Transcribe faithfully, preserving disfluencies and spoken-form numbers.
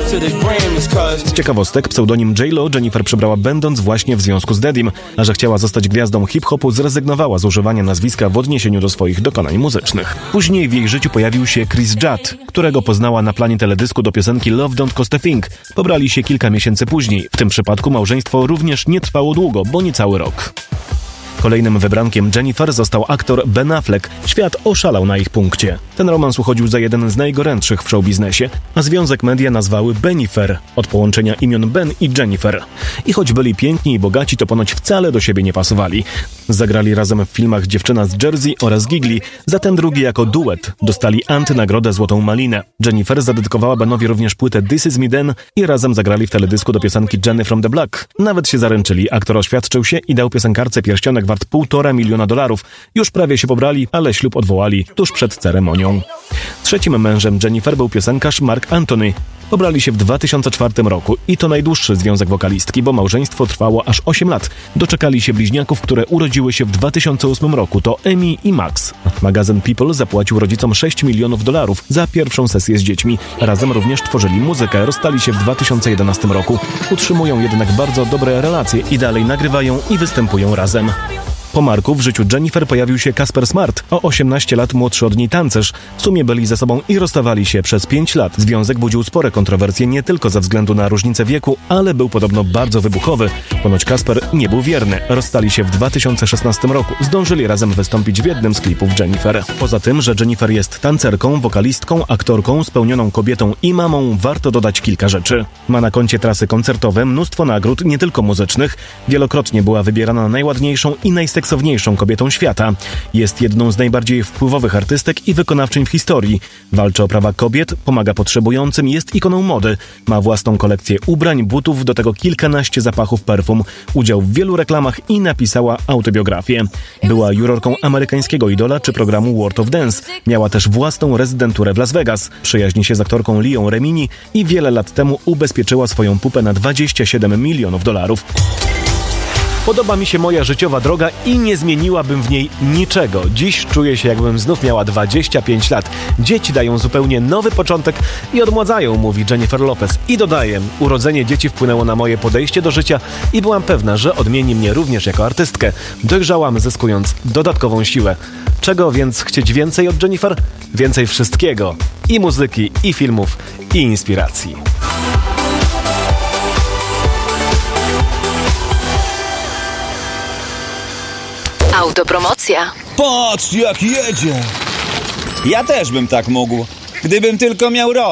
Z ciekawostek, pseudonim J-Lo Jennifer przybrała będąc właśnie w związku z Daddym, a że chciała zostać gwiazdą hip-hopu, zrezygnowała z używania nazwiska w odniesieniu do swoich dokonań muzycznych. Później w jej życiu pojawił się Chris Judd, którego poznała na planie teledysku do piosenki Love Don't Cost a Thing. Pobrali się kilka miesięcy później. W tym przypadku małżeństwo również nie trwało długo, bo niecały rok. Kolejnym wybrankiem Jennifer został aktor Ben Affleck. Świat oszalał na ich punkcie. Ten romans uchodził za jeden z najgorętszych w showbiznesie, a związek media nazwały Benifer, od połączenia imion Ben i Jennifer. I choć byli piękni i bogaci, to ponoć wcale do siebie nie pasowali. Zagrali razem w filmach Dziewczyna z Jersey oraz Gigli, za ten drugi jako duet dostali antynagrodę Złotą Malinę. Jennifer zadedykowała Benowi również płytę This Is Me Then i razem zagrali w teledysku do piosenki Jenny from the Block. Nawet się zaręczyli, aktor oświadczył się i dał piosenkarce pierścionek wart półtora miliona dolarów. Już prawie się pobrali, ale ślub odwołali tuż przed ceremonią. Trzecim mężem Jennifer był piosenkarz Mark Anthony. Pobrali się w dwa tysiące czwartym roku i to najdłuższy związek wokalistki, bo małżeństwo trwało aż osiem lat. Doczekali się bliźniaków, które urodziły się w dwa tysiące ósmym roku, to Amy i Max. Magazyn People zapłacił rodzicom sześć milionów dolarów za pierwszą sesję z dziećmi. Razem również tworzyli muzykę, rozstali się w dwa tysiące jedenastym roku. Utrzymują jednak bardzo dobre relacje i dalej nagrywają i występują razem. Po Marku w życiu Jennifer pojawił się Casper Smart, o osiemnaście lat młodszy od niej tancerz. W sumie byli ze sobą i rozstawali się przez pięć lat. Związek budził spore kontrowersje nie tylko ze względu na różnicę wieku, ale był podobno bardzo wybuchowy. Ponoć Casper nie był wierny. Rozstali się w dwa tysiące szesnastym roku. Zdążyli razem wystąpić w jednym z klipów Jennifer. Poza tym, że Jennifer jest tancerką, wokalistką, aktorką, spełnioną kobietą i mamą, warto dodać kilka rzeczy. Ma na koncie trasy koncertowe, mnóstwo nagród, nie tylko muzycznych. Wielokrotnie była wybierana na najładniejszą i najseksowniejszą seksowniejszą kobietą świata. Jest jedną z najbardziej wpływowych artystek i wykonawczyń w historii. Walczy o prawa kobiet, pomaga potrzebującym, jest ikoną mody. Ma własną kolekcję ubrań, butów, do tego kilkanaście zapachów perfum. Udział w wielu reklamach i napisała autobiografię. Była jurorką amerykańskiego Idola czy programu World of Dance. Miała też własną rezydenturę w Las Vegas. Przyjaźni się z aktorką Lią Remini i wiele lat temu ubezpieczyła swoją pupę na dwadzieścia siedem milionów dolarów. Podoba mi się moja życiowa droga i nie zmieniłabym w niej niczego. Dziś czuję się, jakbym znów miała dwadzieścia pięć lat. Dzieci dają zupełnie nowy początek i odmładzają, mówi Jennifer Lopez. I dodaje, urodzenie dzieci wpłynęło na moje podejście do życia i byłam pewna, że odmieni mnie również jako artystkę. Dojrzałam, zyskując dodatkową siłę. Czego więc chcieć więcej od Jennifer? Więcej wszystkiego. I muzyki, i filmów, i inspiracji. Autopromocja. Patrz, jak jedzie! Ja też bym tak mógł, gdybym tylko miał rok.